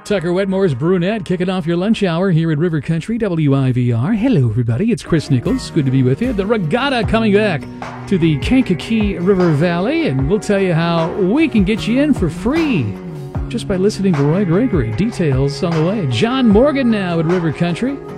Tucker Wetmore's Brunette kicking off your lunch hour here at River Country WIVR. Hello, everybody. It's Chris Nichols. Good to be with you. The regatta coming back to the Kankakee River Valley, and we'll tell you how we can get you in for free just by listening to Roy Gregory. Details on the way. John Morgan now at River Country.